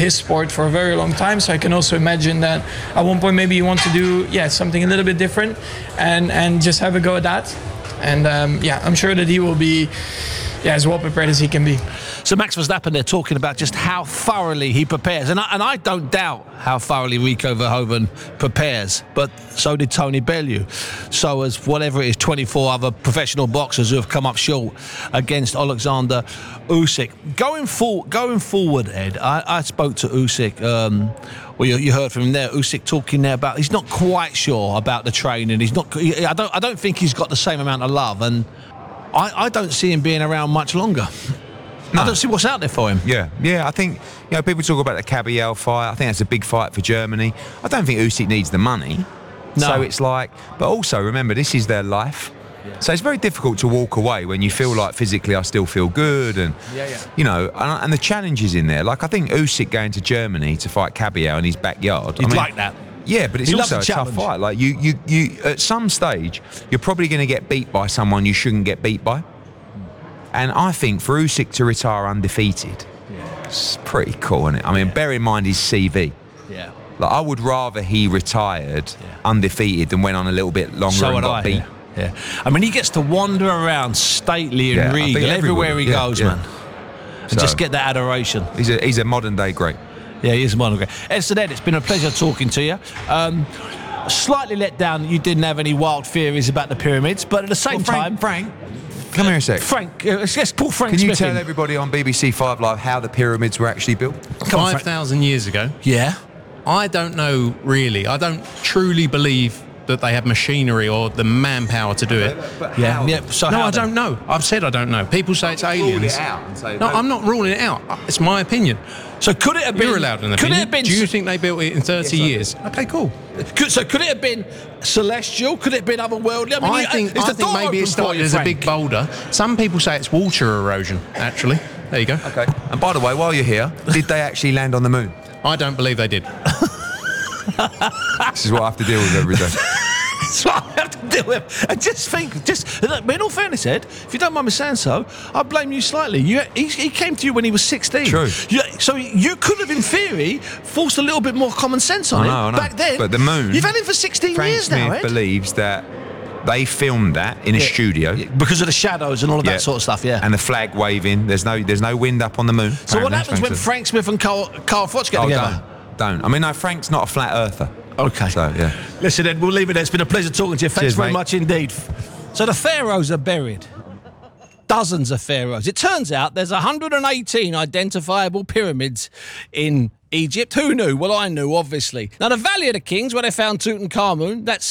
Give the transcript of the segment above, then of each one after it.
his sport for a very long time. So I can also imagine that at one point maybe you want to do something a little bit different and just have a go at that. And I'm sure that he will be as well prepared as he can be. So Max Verstappen, they're talking about just how thoroughly he prepares. And I don't doubt how thoroughly Rico Verhoeven prepares. But so did Tony Bellew. So has whatever it is, 24 other professional boxers who have come up short against Alexander Usyk. Going forward, Ed, I spoke to Usyk. You heard from him there. Usyk talking there about he's not quite sure about the training. I don't think he's got the same amount of love. And I don't see him being around much longer. No. I don't see what's out there for him. Yeah. I think people talk about the Kabayel fight. I think that's a big fight for Germany. I don't think Usyk needs the money. No. So it's like, but also remember, this is their life. Yeah. So it's very difficult to walk away when you feel like physically I still feel good, and and the challenges in there. Like I think Usyk going to Germany to fight Kabayel in his backyard. You'd like that. Yeah, but it's also a tough fight. Like you at some stage, you're probably going to get beat by someone you shouldn't get beat by. And I think for Usyk to retire undefeated, it's pretty cool, isn't it? I mean, bear in mind his CV. Yeah. Like I would rather he retired undefeated than went on a little bit longer and got beat. Yeah. I mean, he gets to wander around stately and regal everywhere he goes, man. And just get that adoration. He's a modern day great. Yeah, he is a modern great. Ed, it's been a pleasure talking to you. Slightly let down that you didn't have any wild theories about the pyramids, but at the same time... Frank, come here a sec. Frank, let's call Frank Can you Smith tell in. everybody on BBC 5 Live how the pyramids were actually built? 5,000 years ago. Yeah. I don't know, really. I don't truly believe that they have machinery or the manpower to do it. But So no, I don't know. I've said I don't know. People say it's aliens. I'm not ruling it out. It's my opinion. So could it have been... You're allowed an opinion. Do you think they built it in 30 years? Okay, cool. Could it have been celestial? Could it have been otherworldly? I think maybe it started as a big boulder. Some people say it's water erosion, actually. There you go. Okay. And by the way, while you're here, did they actually land on the moon? I don't believe they did. This is what I have to deal with every day. That's what I have to deal with. And look, in all fairness, Ed, if you don't mind me saying so, I blame you slightly. He came to you when he was 16. True. So you could have, in theory, forced a little bit more common sense on him back then. But the moon... You've had him for 16 years now, Ed. Frank Smith believes that they filmed that in a studio. Because of the shadows and all of that sort of stuff, And the flag waving. There's no wind up on the moon. So what happens when Frank Smith and Carl Froch get together? Don't. I mean, no, Frank's not a flat earther. Okay. So, yeah. Listen, Ed, we'll leave it there. It's been a pleasure talking to you. Thanks very much indeed. So the pharaohs are buried. Dozens of pharaohs. It turns out there's 118 identifiable pyramids in Egypt. Who knew? Well, I knew, obviously. Now, the Valley of the Kings, where they found Tutankhamun, that's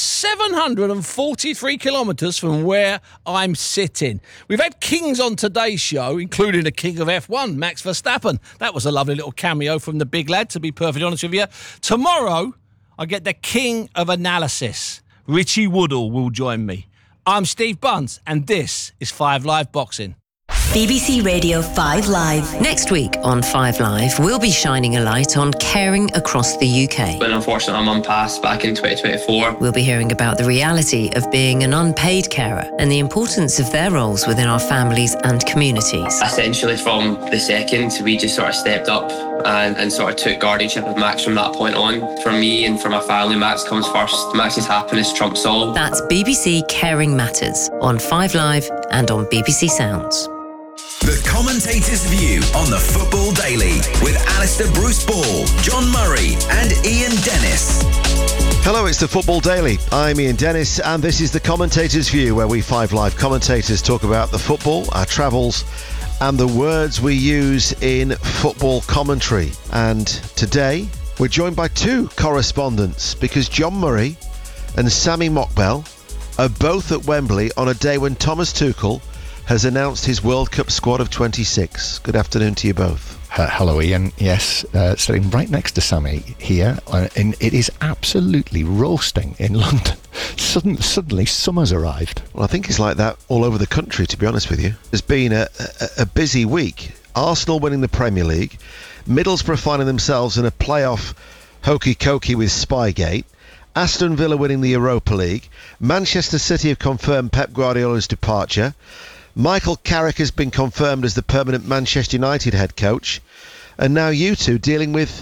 743 kilometres from where I'm sitting. We've had kings on today's show, including the king of F1, Max Verstappen. That was a lovely little cameo from the big lad, to be perfectly honest with you. Tomorrow, I get the king of analysis. Richie Woodall will join me. I'm Steve Bunce, and this is 5 Live Boxing. BBC Radio 5 Live. Next week on 5 Live, we'll be shining a light on caring across the UK. When unfortunately my mum passed back in 2024. We'll be hearing about the reality of being an unpaid carer and the importance of their roles within our families and communities. Essentially from the second, we just sort of stepped up and sort of took guardianship of Max from that point on. For me and for my family, Max comes first. Max's happiness trumps all. That's BBC Caring Matters on 5 Live and on BBC Sounds. The Commentator's View on the Football Daily with Alistair Bruce Ball, John Murray and Ian Dennis. Hello, it's the Football Daily. I'm Ian Dennis and this is the Commentator's View, where we 5 Live commentators talk about the football, our travels and the words we use in football commentary. And today we're joined by 2 correspondents because John Murray and Sammy Mokbel are both at Wembley on a day when Thomas Tuchel has announced his World Cup squad of 26. Good afternoon to you both. Hello, Ian. Yes, sitting right next to Sammy here, and it is absolutely roasting in London. Suddenly, summer's arrived. Well, I think it's like that all over the country, to be honest with you. There's been a busy week. Arsenal winning the Premier League, Middlesbrough finding themselves in a playoff hokey-cokey with Spygate, Aston Villa winning the Europa League, Manchester City have confirmed Pep Guardiola's departure, Michael Carrick has been confirmed as the permanent Manchester United head coach, and now you two dealing with